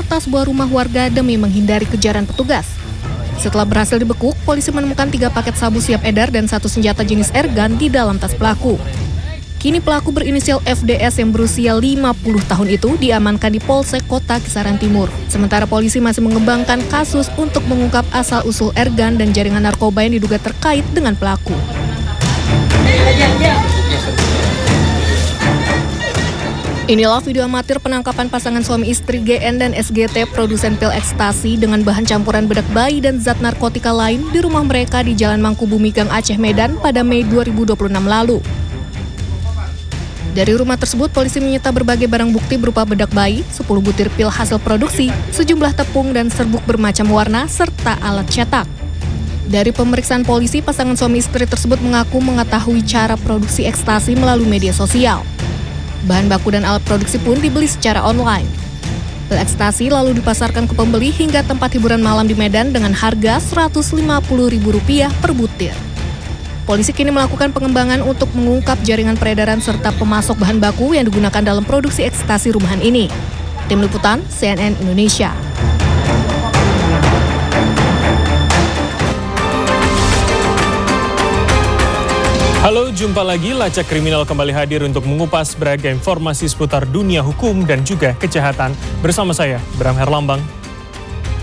meretas sebuah rumah warga demi menghindari kejaran petugas. Setelah berhasil dibekuk, polisi menemukan 3 paket sabu siap edar dan 1 senjata jenis airgun di dalam tas pelaku. Kini pelaku berinisial FDS yang berusia 50 tahun itu diamankan di Polsek Kota Kisaran Timur. Sementara polisi masih mengembangkan kasus untuk mengungkap asal-usul airgun dan jaringan narkoba yang diduga terkait dengan pelaku. Inilah video amatir penangkapan pasangan suami istri GN dan SGT produsen pil ekstasi dengan bahan campuran bedak bayi dan zat narkotika lain di rumah mereka di Jalan Mangkubumi, Gang Aceh, Medan pada Mei 2026 lalu. Dari rumah tersebut, polisi menyita berbagai barang bukti berupa bedak bayi, 10 butir pil hasil produksi, sejumlah tepung dan serbuk bermacam warna, serta alat cetak. Dari pemeriksaan polisi, pasangan suami istri tersebut mengaku mengetahui cara produksi ekstasi melalui media sosial. Bahan baku dan alat produksi pun dibeli secara online. Pil ekstasi lalu dipasarkan ke pembeli hingga tempat hiburan malam di Medan dengan harga Rp150.000 per butir. Polisi kini melakukan pengembangan untuk mengungkap jaringan peredaran serta pemasok bahan baku yang digunakan dalam produksi ekstasi rumahan ini. Tim Liputan CNN Indonesia. Halo, jumpa lagi. Lacak Kriminal kembali hadir untuk mengupas beragam informasi seputar dunia hukum dan juga kejahatan. Bersama saya, Bram Herlambang.